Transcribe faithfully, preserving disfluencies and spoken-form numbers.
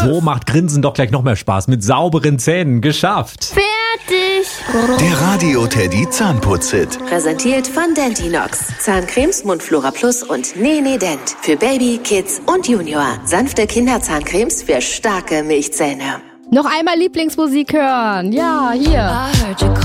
So macht Grinsen doch gleich noch mehr Spaß. Mit sauberen Zähnen. Geschafft. Fertig. Der Radio-Teddy Zahnputz-Hit. Präsentiert von Dentinox. Zahncremes, Mundflora Plus und Nene Dent. Für Baby, Kids und Junior. Sanfte Kinderzahncremes für starke Milchzähne. Noch einmal Lieblingsmusik hören. Ja, hier.